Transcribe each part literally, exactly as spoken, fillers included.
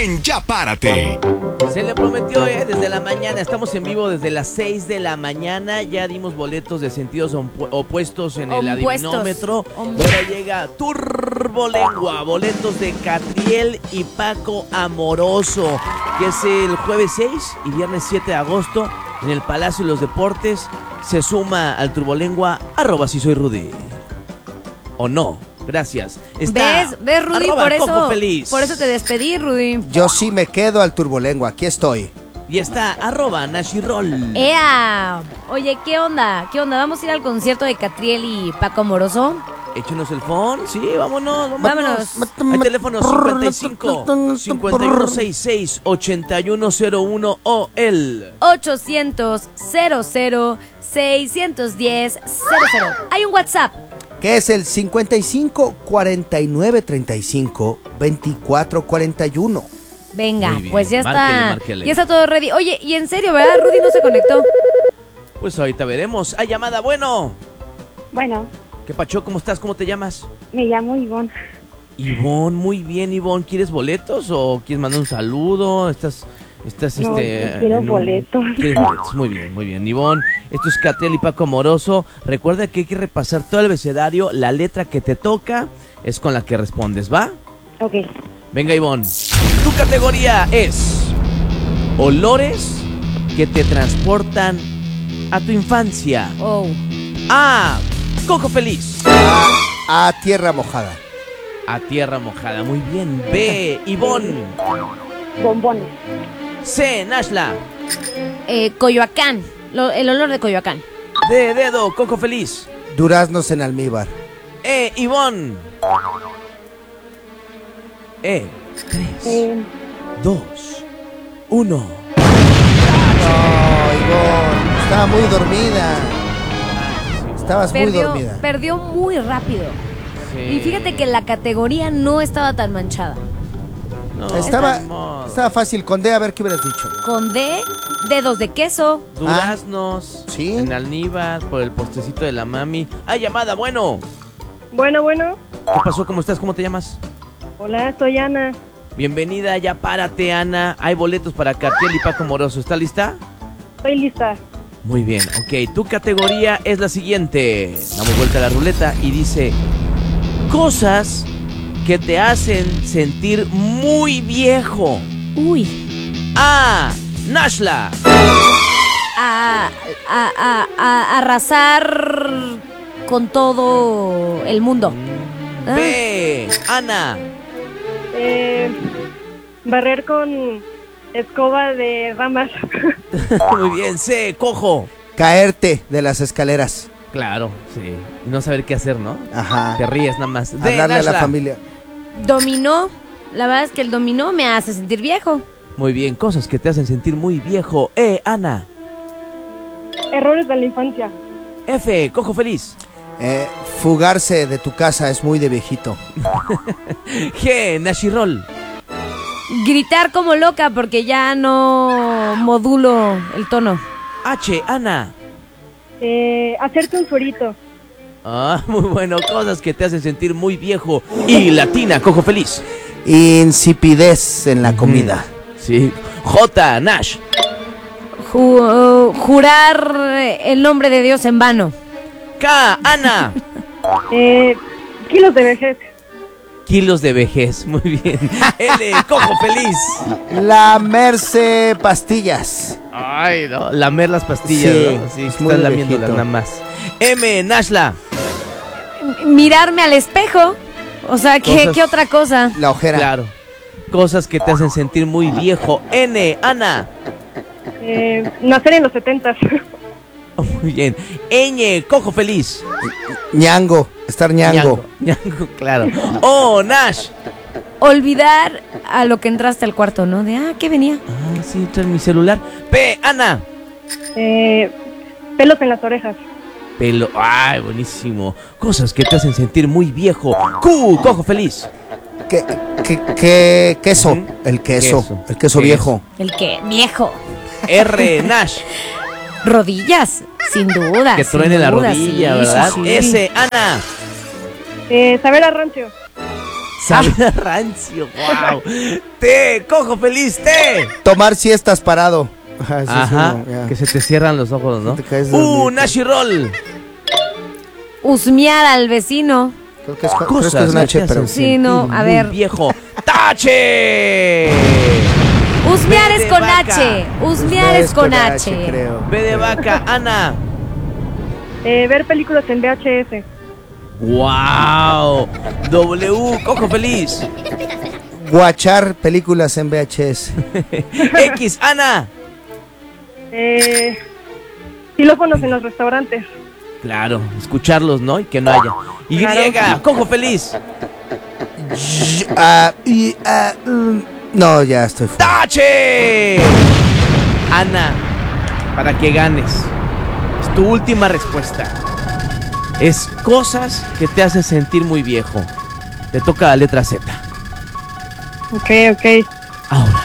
en Ya Párate. Se le prometió, ¿eh? Desde la mañana. Estamos en vivo desde las seis de la mañana. Ya dimos boletos de sentidos opu- opuestos en el Opuestos. adivinómetro. Om- Pero llega Turbolengua. Boletos de Catriel y Paco Amoroso. Que es el jueves seis y viernes siete de agosto en el Palacio de los Deportes. Se suma al Turbolengua. Arroba si soy Rudy. ¿O no? Gracias. Está ¿Ves? ¿Ves, Rudy? arroba Por Coco eso, Feliz. por eso te despedí, Rudy. Yo sí me quedo al Turbolengua, aquí estoy. Y está arroba Nashirol. ¡Ea! Oye, ¿qué onda? ¿Qué onda? ¿Vamos a ir al concierto de Catriel y Paco Amoroso? Échenos el phone. Sí, vámonos. Vámonos. Vámonos. Al teléfono cincuenta y cinco, cincuenta y uno sesenta y seis, ochenta y uno cero uno o el... ochocientos, cero cero, seiscientos diez, cero cero. Hay un WhatsApp. Que es el cincuenta y cinco, cuarenta y nueve, treinta y cinco, veinticuatro, cuarenta y uno. Venga, Muy bien. pues ya Márquele, está. márquele. Ya está todo ready. Oye, y en serio, ¿verdad? Rudy no se conectó. Pues ahorita veremos. Hay llamada, bueno. Bueno, ¿Qué pacho? ¿Cómo estás? ¿Cómo te llamas? me llamo Ivonne. Ivonne, muy bien, Ivonne. ¿Quieres boletos o quieres mandar un saludo? Estás... Estás, No, este, yo quiero en un- boletos. ¿Quieres boletos? Muy bien, muy bien. Ivonne, esto es Catriel y Paco Amoroso. Recuerda que hay que repasar todo el abecedario. La letra que te toca es con la que respondes, ¿va? Ok. Venga, Ivonne. Tu categoría es olores que te transportan a tu infancia. Oh. A. Coco Feliz. A, a tierra mojada. A tierra mojada. Muy bien. B. Ivonne. Bombones. C. Nashla. Eh, Coyoacán. Lo- el olor de Coyoacán. D. Dedo. Coco Feliz. Duraznos en almíbar. E. Ivonne. E. tres, Eh, dos, uno. No, Ivonne, estaba muy dormida. Estabas muy Perdió, dormida. perdió muy rápido. Y fíjate que la categoría no estaba tan manchada. No, Estaba, ni modo. estaba fácil. Con D, a ver qué hubieras dicho. Con D, dedos de queso. Duraznos. sí. En almíbar, por el postecito de la mami. ¡Ay, llamada! Bueno. bueno, bueno. ¿Qué pasó? ¿Cómo estás? ¿Cómo te llamas? Hola, soy Ana. Bienvenida, ya párate, Ana. Hay boletos para Catriel y Paco Moroso. ¿Está lista? Estoy lista. Muy bien, ok. Tu categoría es la siguiente. Damos vuelta a la ruleta y dice... Cosas que te hacen sentir muy viejo. Uy. A. Nashla. A, a, a, a arrasar con todo el mundo. Ah. B. Ana. Eh, barrer con escoba de ramas. Muy bien. C. Cojo. Caerte de las escaleras. Claro, sí. Y no saber qué hacer, ¿no? Ajá. Te ríes nada más. D. Hablarle a la Nashla. familia. Dominó. La verdad es que el dominó me hace sentir viejo. Muy bien. Cosas que te hacen sentir muy viejo. E. Ana. Errores de la infancia. F. Cojo Feliz. Eh, fugarse de tu casa es muy de viejito. G. Nashirol. Gritar como loca porque ya no modulo el tono. H. Ana. Eh, hacerte un suerito. Ah, muy bueno. Cosas que te hacen sentir muy viejo. Y latina. Cojo Feliz. Insipidez en la comida. Sí. J. Nash. Ju- jurar el nombre de Dios en vano. K. Ana. Eh, kilos de vejez. Kilos de vejez. Muy bien. L. Cojo Feliz. Lamerse pastillas. Ay, no. Lamer las pastillas. Sí, ¿no? Sí, es muy estás lamiéndolas viejito. nada más. M. Nashla. Mirarme al espejo. O sea, ¿qué, Cosas- ¿qué otra cosa? La ojera. Claro. Cosas que te hacen sentir muy viejo. N. Ana. Eh, nacer en los setentas. Muy bien. Ñ. Cojo Feliz. Ñango. Estar ñango. Ñango, claro. O. Nash. Olvidar a lo que entraste al cuarto, ¿no? De, ah, ¿qué venía? Ah, sí, trae mi celular. P. Ana. Eh, pelos en las orejas. Pelo. Ay, buenísimo. Cosas que te hacen sentir muy viejo. Q. Cojo Feliz. ¿Qué, qué, qué- queso? Ujú. El queso. Queso. El queso Queso. viejo. El que, viejo. R. Nash. Rodillas, sin duda. Que sin truene la duda, rodilla, sí, ¿verdad? sí, sí. S. Ana. Eh, saber a rancio. Sabe a rancio, wow. Té, Cojo Feliz, té. Tomar siestas parado. Ajá, ese es Ajá, uno, ya. que se te cierran los ojos, ¿no? Te caes Uh, dormido. Nashi Roll. Husmear al vecino. Creo que es, creo que Cosas es una que H, te pero... hacen Sí, no, sentir a muy ver. viejo. ¡Tache! Husmear B es de con vaca. H. Husmear Ustedes es con H. creo. B de vaca, Ana. Eh, ver películas en V H S. ¡Wow! W, Cojo Feliz. Guachar películas en V H S. X, Ana. Eh, xilófonos en los restaurantes. Claro, escucharlos, ¿no? Y que no haya. Y, Claro. Cojo Feliz. Y- ah, y, ah, mm, no, ya estoy fuera. ¡Tache! Ana, para que ganes. Es tu última respuesta. Es cosas que te hacen sentir muy viejo. Te toca la letra Z. Ok, ok. Ahora.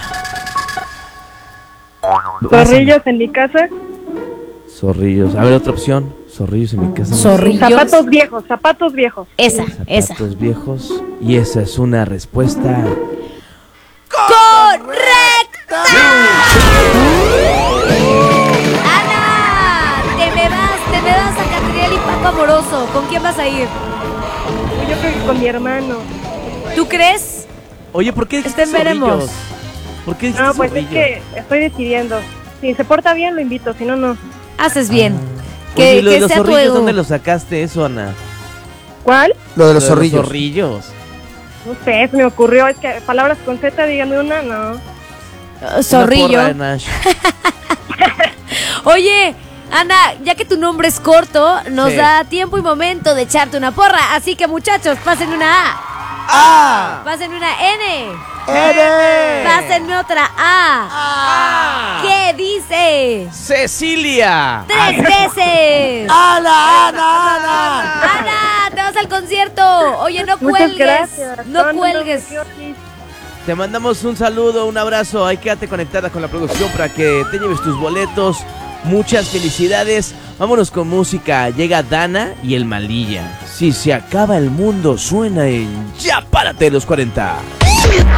Zorrillos en mi casa. Zorrillos. A ver, otra opción. Zorrillos en mi casa. Zorrillos. Zapatos viejos, zapatos viejos. Esa, esa. Zapatos viejos. Y esa es una respuesta. ¡Correcta! ¡Ana! Te me vas, te me vas a Catriel y Paco Amoroso. ¿Con quién vas a ir? Yo creo que con mi hermano. ¿Tú crees? Oye, ¿por qué dijiste Estén veremos. zorrillos? ¿Por qué dijiste No, pues es zorrillos? que estoy decidiendo. Si se porta bien, lo invito. Si no, no. Haces bien. Oye, Que, ¿y lo de que los sea tu zorrillos, ego. ¿dónde lo sacaste eso, Ana? ¿Cuál? Lo de Lo los de zorrillos. zorrillos. No sé, se me ocurrió. Es que palabras con Z, díganme una, no. Uh, Zorrillo. Una porra, Nash. Oye, Ana, ya que tu nombre es corto, nos Sí. da tiempo y momento de echarte una porra. Así que, muchachos, pasen una A. ¡Ah! Pásenme una N. ¡Eres! Pásenme otra A. ¡Ah! ¿Qué dice? ¡Cecilia! ¡Tres veces! ¡Ana, Ana, Ana! ¡Ana! ¡Te vas al concierto! Oye, no Muchas cuelgues. gracias. No Son cuelgues. unos preciosos. Te mandamos un saludo, un abrazo. Ahí quédate conectada con la producción para que te lleves tus boletos. Muchas felicidades. Vámonos con música. Llega Dana y el Malilla. Si se acaba el mundo, suena en Ya Párate de los cuarenta.